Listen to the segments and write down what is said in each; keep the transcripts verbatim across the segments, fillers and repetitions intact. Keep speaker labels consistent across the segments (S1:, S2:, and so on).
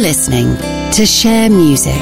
S1: listening to Share Music.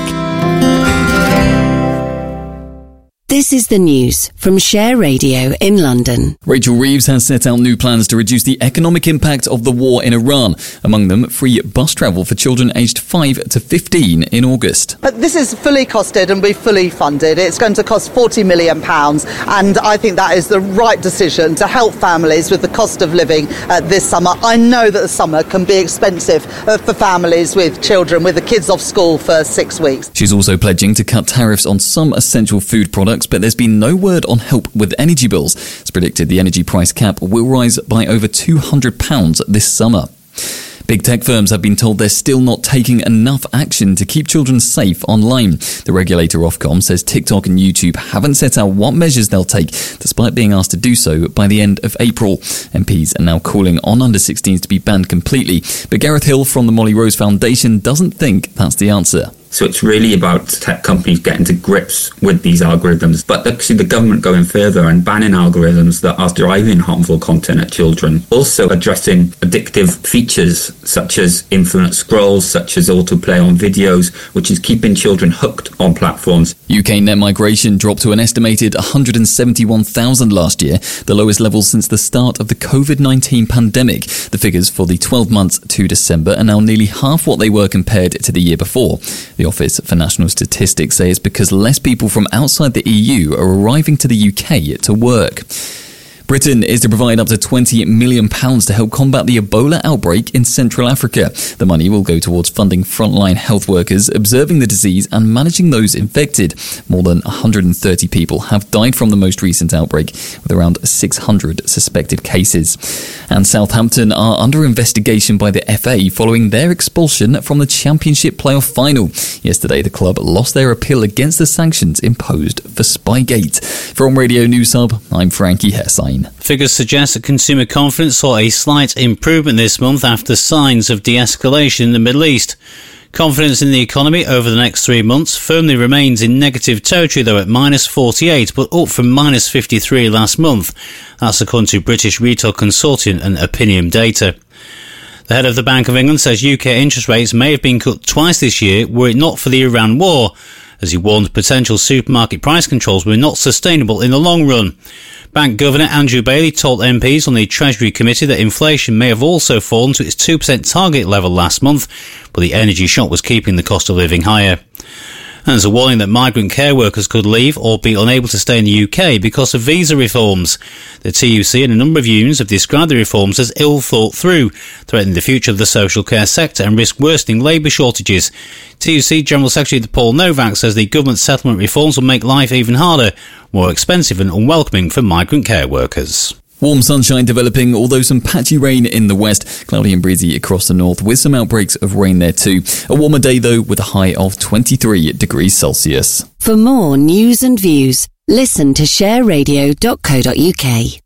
S1: This is the news from Share Radio in London.
S2: Rachel Reeves has set out new plans to reduce the economic impact of the war in Iran. Among them, free bus travel for children aged five to fifteen in August.
S3: But this is fully costed and we're fully funded. It's going to cost forty million pounds, and I think that is the right decision to help families with the cost of living uh, this summer. I know that the summer can be expensive uh, for families with children, with the kids off school for six weeks.
S2: She's also pledging to cut tariffs on some essential food products, but there's been no word on help with energy bills. It's predicted the energy price cap will rise by over two hundred pounds this summer. Big tech firms have been told they're still not taking enough action to keep children safe online. The regulator Ofcom says TikTok and YouTube haven't set out what measures they'll take, despite being asked to do so by the end of April. M Ps are now calling on under sixteens to be banned completely, but Gareth Hill from the Molly Rose Foundation doesn't think that's the answer.
S4: So it's really about tech companies getting to grips with these algorithms, but actually the government going further and banning algorithms that are driving harmful content at children. Also addressing addictive features such as infinite scrolls, such as autoplay on videos, which is keeping children hooked on platforms.
S2: U K net migration dropped to an estimated one hundred seventy-one thousand last year, the lowest level since the start of the covid nineteen pandemic. The figures for the twelve months to December are now nearly half what they were compared to the year before. The Office for National Statistics say it's because less people from outside the E U are arriving to the U K to work. Britain is to provide up to twenty million pounds to help combat the Ebola outbreak in Central Africa. The money will go towards funding frontline health workers, observing the disease and managing those infected. More than one hundred thirty people have died from the most recent outbreak, with around six hundred suspected cases. And Southampton are under investigation by the F A following their expulsion from the Championship playoff final. Yesterday, the club lost their appeal against the sanctions imposed for Spygate. From Radio News Hub, I'm Frankie Hessine.
S5: Figures suggest that consumer confidence saw a slight improvement this month after signs of de-escalation in the Middle East. Confidence in the economy over the next three months firmly remains in negative territory, though at minus forty-eight, but up from minus fifty-three last month. That's according to British Retail Consortium and Opinium data. The head of the Bank of England says U K interest rates may have been cut twice this year were it not for the Iran war, as he warned potential supermarket price controls were not sustainable in the long run. Bank Governor Andrew Bailey told M Ps on the Treasury Committee that inflation may have also fallen to its two percent target level last month, but the energy shock was keeping the cost of living higher. And there's a warning that migrant care workers could leave or be unable to stay in the U K because of visa reforms. The T U C and a number of unions have described the reforms as ill thought through, threatening the future of the social care sector and risk worsening labour shortages. T U C General Secretary Paul Novak says the government settlement reforms will make life even harder, more expensive and unwelcoming for migrant care workers.
S2: Warm sunshine developing, although some patchy rain in the west. Cloudy and breezy across the north, with some outbreaks of rain there too. A warmer day, though, with a high of twenty-three degrees Celsius.
S1: For more news and views, listen to share radio dot co dot uk.